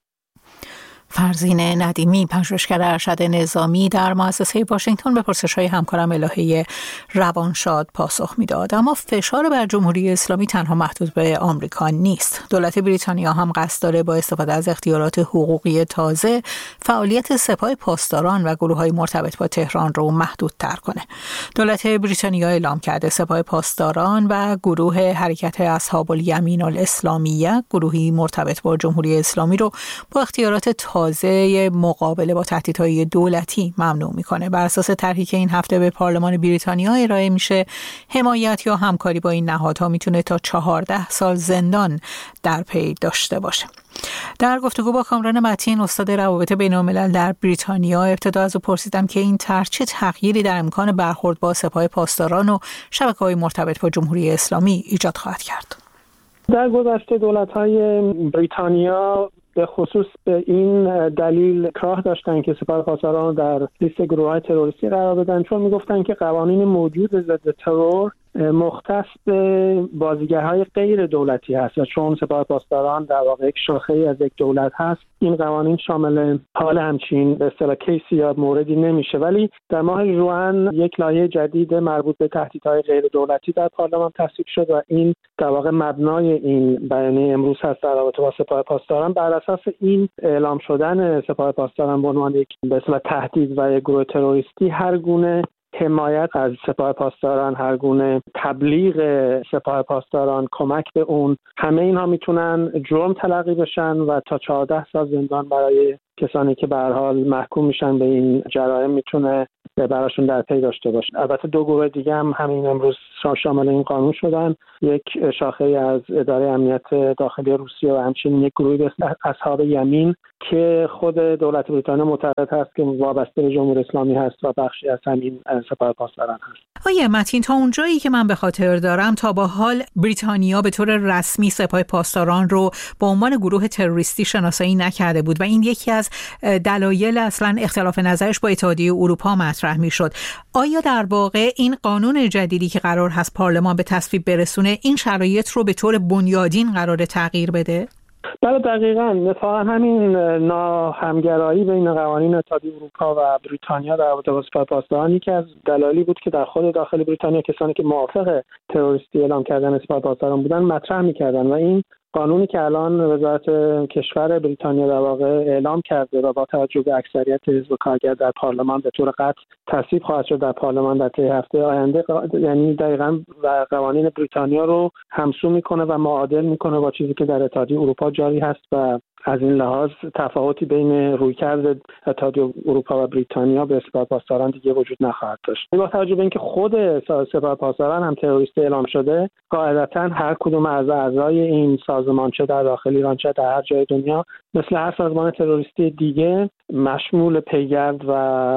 [SPEAKER 1] فرزین ندیمی، پژوهشگر ارشد نظامی در مؤسسه واشنگتن، به پرسش‌های همکارم الهه روانشاد پاسخ میداد. اما فشار بر جمهوری اسلامی تنها محدود به آمریکا نیست. دولت بریتانیا هم قصد داره با استفاده از اختیارات حقوقی تازه فعالیت سپاه پاسداران و گروه‌های مرتبط با تهران رو محدودتر کنه. دولت بریتانیا اعلام کرده سپاه پاسداران و گروه حرکت اصحاب الیمین الاسلامیه، گروهی مرتبط با جمهوری اسلامی، رو با اختیارات تازه مقابله با تهدیدهای دولتی ممنوع میکنه. بر اساس طرحی که این هفته به پارلمان بریتانیا ارائه میشه، حمایت یا همکاری با این نهادها میتونه تا 14 سال زندان در پی داشته باشه. در گفتگو با کامران متین، استاد روابط بین‌الملل در بریتانیا، ابتدا از او پرسیدم که این طرح چه تغییری در امکان برخورد با سپاه پاسداران و شبکه‌های مرتبط با جمهوری اسلامی ایجاد خواهد کرد.
[SPEAKER 9] در گذشته دولت‌های بریتانیا به خصوص به این دلیل اکراه داشتن که سپاه پاسداران در لیست گروه‌های تروریستی قرار بدن، چون میگفتن که قوانین موجود ضد ترور مختص به بازیگرهای غیر دولتی هست و چون سپاه پاسداران در واقع یک شاخه‌ای از یک دولت هست، این قوانین شامل حال همچین به اصطلاح کیسی یا موردی نمیشه. ولی در ماه ژوئن یک لایحه جدید مربوط به تهدیدهای غیر دولتی در پارلمان تصویب شد و این در واقع مبنای این بیانیه امروز هست در رابطه با سپاه پاسداران. بر اساس این اعلام شدن سپاه پاسداران به عنوان یک به اصطلاح تهدید و یک گروه تروریستی، هر گونه حمایت از سپاه پاسداران، هر گونه تبلیغ سپاه پاسداران، کمک به اون، همه اینها میتونن جرم تلقی بشن و تا 14 سال زندان برای کسانی که به هر حال محکوم میشن به این جرایم میتونه براشون در پی داشته باشه. البته دو گروه دیگه هم همین امروز شامل این قانون شدن، یک شاخه از اداره امنیت داخلی روسیه و همچنین یک گروهی به اصحاب یمین که خود دولت بریتانیا معتقد هست که وابسته به جمهوری اسلامی هست و بخشی از همین سپاه پاسداران هست.
[SPEAKER 1] آیه متین، تا اونجایی که من به خاطر دارم تا با حال بریتانیا به طور رسمی سپاه پاسداران رو با عنوان گروه تروریستی شناسایی نکرده بود و این یکی از دلایل اصلا اختلاف نظرش با اتحادیه اروپا مطرح میشد. آیا در واقع این قانون جدیدی که قرار هست پارلمان به تصویب برسونه این شرایط رو به طور بنیادین قراره تغییر بده؟
[SPEAKER 9] بله دقیقاً. اتفاقا همین ناهمگرایی بین قوانین اتحادیه اروپا و بریتانیا در رابطه با سپاه پاسداران که از دلایلی بود که در خود داخل بریتانیا کسانی که موافق تروریستی اعلام کردن سپاه پاسداران بودن مطرح می‌کردن و این قانونی که الان وزارت کشور بریتانیا در واقع اعلام کرده و با توجه به اکثریت حزب کارگر در پارلمان به طور قطع تصویب خواهد شد در پارلمان در طی هفته آینده، یعنی دقیقاً و قوانین بریتانیا رو همسو میکنه و معادل میکنه با چیزی که در اتحادیه اروپا جاری هست و از این لحاظ تفاوتی بین رویکرد اتحادیه اروپا و بریتانیا به سپاه پاسداران دیگه وجود نخواهد داشت. با توجه به اینکه خود سپاه پاسداران هم تروریستی اعلام شده، قاعدتاً هر کدوم از اعضای این سازمان چه در داخل ایران چه در هر جای دنیا مثل هر سازمان تروریستی دیگه مشمول پیگرد و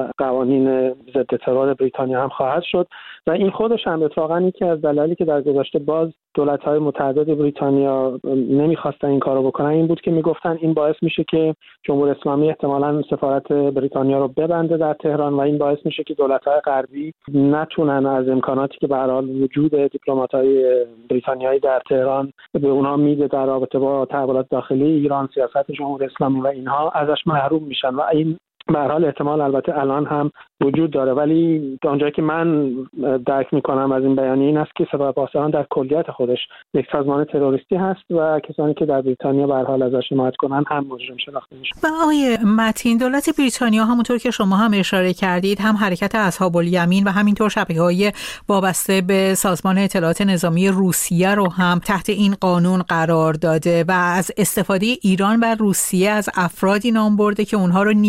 [SPEAKER 9] قوانین ضد ترور بریتانیا هم خواهد شد و این خودش هم اتفاقاً یکی از دلایلی که در گذشته باز دولت‌های متعدد بریتانیا نمی‌خواستن این کارو بکنن این بود که میگفتن این باعث میشه که جمهوری اسلامی احتمالاً سفارت بریتانیا رو ببنده در تهران و این باعث میشه که دولت‌های غربی نتونن از امکاناتی که به هر حال وجود دیپلمات‌های بریتانیایی در تهران به اونها میده در رابطه با تحولات داخلی ایران، سیاست جمهوری اسلامی و اینها ازش محروم میشن و این به هر حال احتمال البته الان هم وجود داره. ولی اونجایی که من درک میکنم از این بیانیه این است که سپاه پاسداران در کلیت خودش یک سازمان تروریستی هست و کسانی که در بریتانیا به هر حال ازش حمایت کنن هم مجرم شناخته میشن.
[SPEAKER 1] آقای متین، دولت بریتانیا همونطور که شما هم اشاره کردید هم حرکت اصحاب الیمین و همینطور شبکه‌های وابسته به سازمان اطلاعات نظامی روسیه رو هم تحت این قانون قرار داده و از استفاده ایران و روسیه از افرادی نام برده که اونها رو نیابتی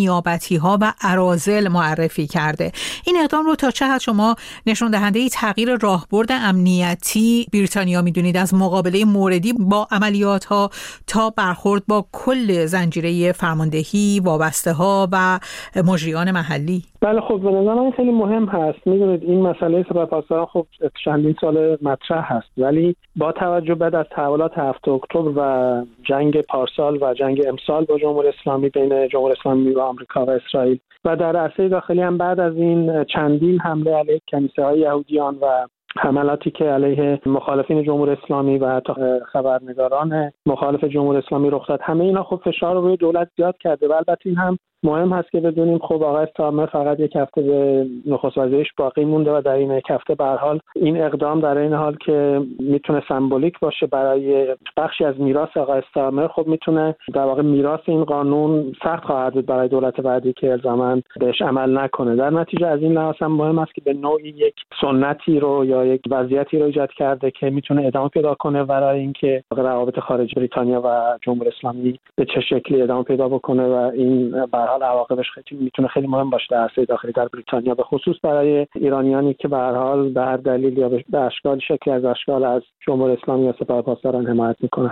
[SPEAKER 1] دموکراتی‌ها و اراذل معرفی کرده. این اقدام رو تا چه حد شما نشون دهنده تغییر راهبرد امنیتی بریتانیا میدونید، از مقابله موردی با عملیات‌ها تا برخورد با کل زنجیره فرماندهی، وابسته‌ها و مجریان محلی؟
[SPEAKER 9] بله، خب به نظر من خیلی مهم هست. میدونید این مسئله سپاهپاسداران خب چندین سال مطرح هست، ولی با توجه بعد از تحولات 7 اکتبر و جنگ پارسال و جنگ امسال با جمهوری اسلامی، بین جمهوری اسلامی و آمریکا و اسرائیل، و در عرصه داخلی هم بعد از این چندین حمله علیه کنیسه‌های یهودیان و حملاتی که علیه مخالفین جمهوری اسلامی و حتی خبرنگاران مخالف جمهوری اسلامی رخ داد، همه اینا خب فشار رو روی دولت زیاد کرده. و البته این هم مهم هست که بدونیم خب آقای استارمر فقط یک هفته به نخست وزیریش باقی مونده و در این یک هفته به هر حال این اقدام در این حال که میتونه سمبولیک باشه برای بخشی از میراث آقای استارمر، خب میتونه در واقع میراث این قانون سخت خواهد بود برای دولت بعدی که الزاماً بهش عمل نکنه. در نتیجه از این لحاظ هم مهم است که به نوعی یک سنتی رو یا یک وضعیتی رو ایجاد کرده که میتونه ادامه پیدا کنه برای اینکه روابط خارجی بریتانیا و جمهوری اسلامی به چه شکلی ادامه پیدا بکنه و این به حال عواقبش میتونه خیلی مهم باشه در عرصه داخلی در بریتانیا، به خصوص برای ایرانیانی که به هر حال به هر دلیل یا به اشکال شکلی از اشکال از جمهوری اسلامی یا سپاهپاسداران حمایت میکنن.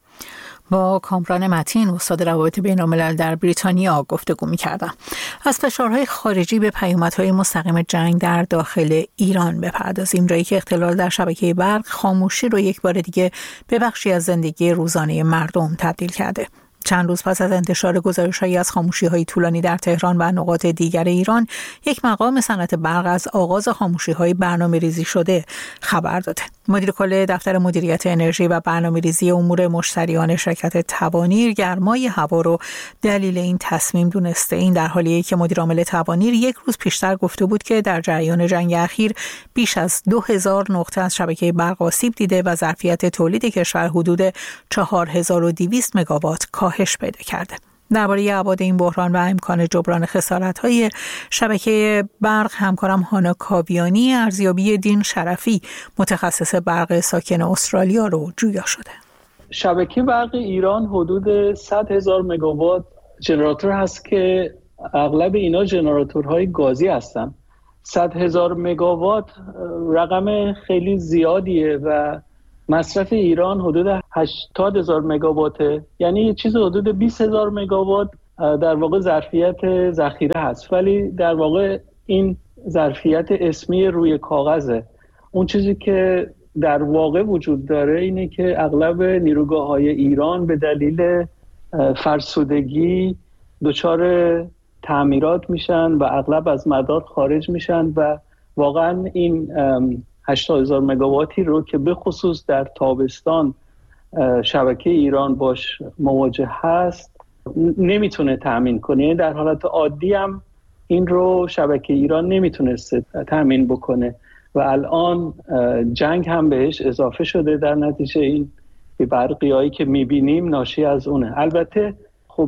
[SPEAKER 1] با کامران متین، استاد روابط بین‌الملل در بریتانیا گفتگو می‌کردم. از فشارهای خارجی به پیامدهای مستقیم جنگ در داخل ایران بپردازیم، جایی که اختلال در شبکه برق خاموشی رو یک بار دیگه به بخشی از زندگی روزانه مردم تبدیل کرده. چند روز پس از انتشار گزارش‌هایی از خاموشی‌های طولانی در تهران و نقاط دیگر ایران، یک مقام صنعت برق از آغاز خاموشی‌های برنامه‌ریزی شده خبر داده. مدیر کل دفتر مدیریت انرژی و برنامه‌ریزی امور مشتریان شرکت توانیر گرمای هوا رو دلیل این تصمیم دونسته. این در حالیه که مدیر عامل توانیر یک روز پیشتر گفته بود که در جریان جنگ اخیر بیش از 2000 نقطه از شبکه برق آسیب دیده و ظرفیت تولید کشور حدود 4200 مگاوات کاهش پیدا کرده. درباره ابعاد این بحران و امکان جبران خسارت‌های شبکه برق همکارم هانا کاویانی ارزیابی دین شرفی، متخصص برق ساکن استرالیا، رو جویا شده.
[SPEAKER 10] شبکه برق ایران حدود 100,000 مگاوات ژنراتور هست که اغلب اینا ژنراتورهای گازی هستن. 100,000 مگاوات رقم خیلی زیادیه و مصرف ایران حدود 80,000 مگاواته، یعنی یه چیز حدود 20,000 مگاوات در واقع ظرفیت ذخیره هست، ولی در واقع این ظرفیت اسمی روی کاغذه. اون چیزی که در واقع وجود داره اینه که اغلب نیروگاه‌های ایران به دلیل فرسودگی دچار تعمیرات میشن و اغلب از مدار خارج میشن و واقعا این 80,000 مگاواتی رو که به خصوص در تابستان شبکه ایران باش مواجه هست نمیتونه تامین کنه. در حالت عادی هم این رو شبکه ایران نمیتونسته تامین بکنه و الان جنگ هم بهش اضافه شده. در نتیجه این برقیایی که میبینیم ناشی از اونه. البته خب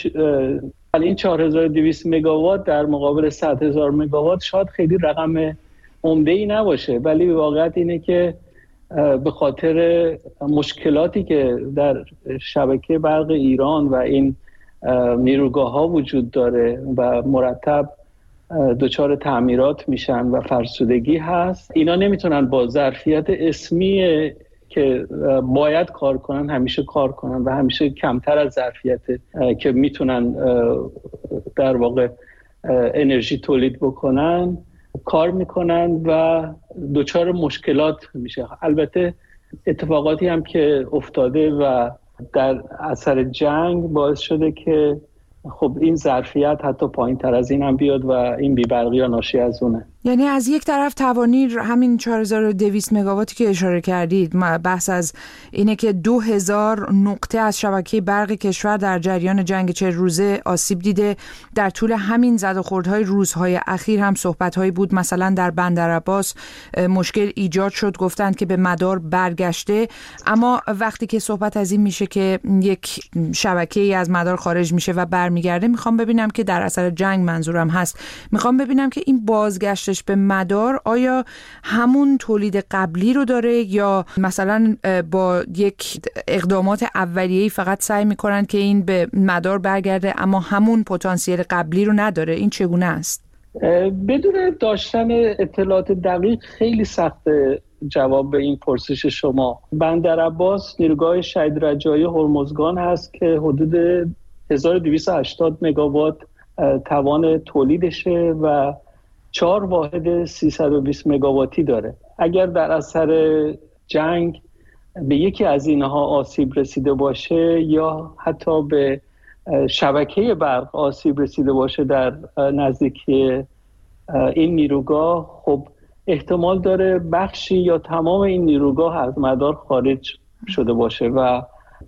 [SPEAKER 10] این 4200 مگاوات در مقابل 100,000 مگاوات شاید خیلی رقم عمده‌ای نباشه، ولی واقعیت اینه که به خاطر مشکلاتی که در شبکه برق ایران و این نیروگاه‌ها وجود داره و مرتب دچار تعمیرات میشن و فرسودگی هست، اینا نمیتونن با ظرفیت اسمی که باید کار کنن همیشه کار کنن و همیشه کمتر از ظرفیت که میتونن در واقع انرژی تولید بکنن کار میکنن و دچار مشکلات میشه. البته اتفاقاتی هم که افتاده و در اثر جنگ باعث شده که خب این ظرفیت حتی پایین تر از این هم بیاد و این بی‌برقی ها ناشی از اونه.
[SPEAKER 11] یعنی از یک طرف توانیر همین 4200 مگاواتی که اشاره کردید، بحث از اینه که 2000 نقطه از شبکه برق کشور در جریان جنگ 40 روزه آسیب دیده. در طول همین زد و خوردهای روزهای اخیر هم صحبت‌هایی بود، مثلا در بندرعباس مشکل ایجاد شد، گفتند که به مدار برگشته، اما وقتی که صحبت از این میشه که یک شبکه‌ای از مدار خارج میشه و برمیگرده، میخوام ببینم که در اثر جنگ منظورم هست، میخوام ببینم که این بازگشتش به مدار آیا همون تولید قبلی رو داره یا مثلا با یک اقدامات اولیه‌ای فقط سعی میکنن که این به مدار برگرده اما همون پتانسیل قبلی رو نداره. این چگونه است؟
[SPEAKER 10] بدون داشتن اطلاعات دقیق خیلی سخته جواب به این پرسش شما. بندرعباس نیروگاه شهید رجایی هرمزگان هست که حدود 1280 مگاوات توان تولیدشه و 4 واحد 320 مگاواتی داره. اگر در اثر جنگ به یکی از اینها آسیب رسیده باشه یا حتی به شبکه برق آسیب رسیده باشه در نزدیکی این نیروگاه، خب احتمال داره بخشی یا تمام این نیروگاه از مدار خارج شده باشه و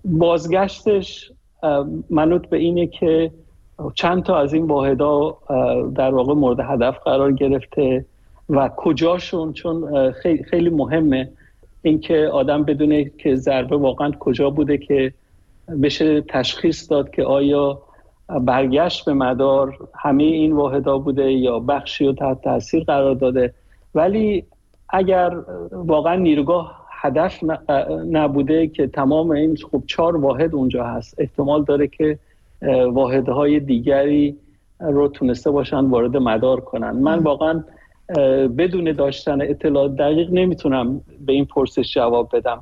[SPEAKER 10] بازگشتش منوط به اینه که چند تا از این واحدها در واقع مورد هدف قرار گرفته و کجاشون، چون خیلی مهمه اینکه آدم بدونه که ضربه واقعا کجا بوده که بشه تشخیص داد که آیا برگشت به مدار همه این واحدها بوده یا بخشی رو تحت تاثیر قرار داده. ولی اگر واقعا نیروگاه هدف نبوده که تمام این 4 واحد اونجا هست، احتمال داره که واحدهای دیگری رو تونسته باشن وارد مدار کنن. من واقعا بدون داشتن اطلاعات دقیق نمیتونم به این پرسش جواب بدم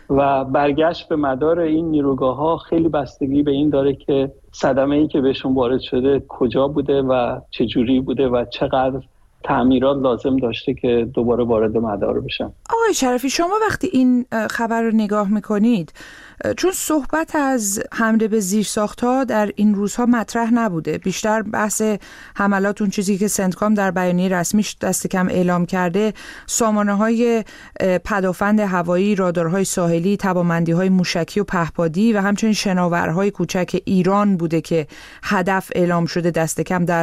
[SPEAKER 10] و برگشت به مدار این نیروگاه ها خیلی بستگی به این داره که صدمه ای که بهشون وارد شده کجا بوده و چجوری بوده و چقدر تعمیرات لازم داشته که دوباره وارد مدار بشن.
[SPEAKER 11] آقای شرفی، شما وقتی این خبر رو نگاه میکنید، چون صحبت از حمله به زیرساخت‌ها در این روزها مطرح نبوده، بیشتر بحث حملات اون چیزی که سنتکام در بیانیه رسمیش دست کم اعلام کرده، سامانه‌های پدافند هوایی، رادارهای ساحلی، توانمندی‌های موشکی و پهپادی و همچنین شناورهای کوچک ایران بوده که هدف اعلام شده دست کم در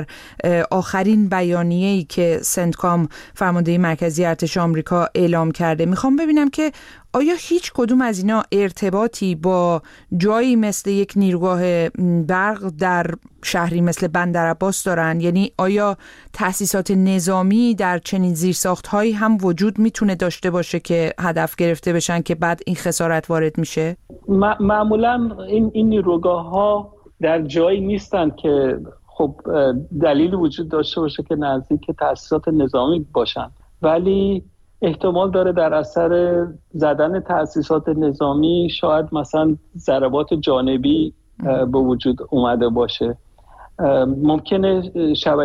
[SPEAKER 11] آخرین بیانیه‌ای که سنتکام فرمانده مرکزی ارتش آمریکا اعلام کرده. میخوام ببینم که آیا هیچ کدوم از اینا ارتباطی با جایی مثل یک نیروگاه برق در شهری مثل بندرعباس دارن؟ یعنی آیا تأسیسات نظامی در چنین زیرساخت‌هایی هم وجود میتونه داشته باشه که هدف گرفته بشن که بعد این خسارت وارد میشه؟
[SPEAKER 10] معمولا این نیروگاه‌ها در جایی نیستن که خب دلیل وجود داشته باشه که نزدیک تأسیسات نظامی باشن، ولی احتمال داره در اثر زدن تأسیسات نظامی شاید مثلا ضربات جانبی به وجود اومده باشه. ممکنه شبکه